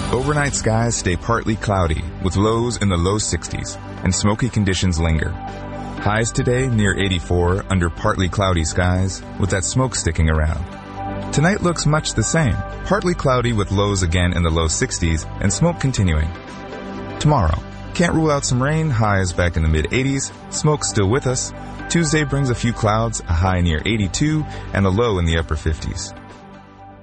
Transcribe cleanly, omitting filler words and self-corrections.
Overnight skies stay partly cloudy with lows in the low 60s and smoky conditions linger. Highs today near 84 under partly cloudy skies with that smoke sticking around. Tonight looks much the same, partly cloudy with lows again in the low 60s and smoke continuing. Tomorrow, can't rule out some rain, highs back in the mid-80s, smoke still with us. Tuesday brings a few clouds, a high near 82 and a low in the upper 50s.